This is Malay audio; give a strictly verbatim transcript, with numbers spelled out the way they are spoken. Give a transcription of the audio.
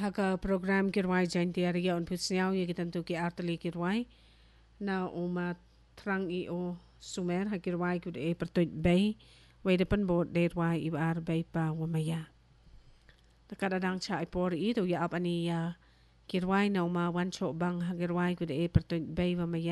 haka program kirwai jainti aria on pusniau ye kitantu ki artali kirwai na uma trang i o sumer ha kirwai kud e pertoit bay way depan bot derwai i ar bay pa wamaya takadadang cha ipor i to ya ap ani ya kirwai na uma wan cho bang ha kirwai kud e pertoit bay wamaya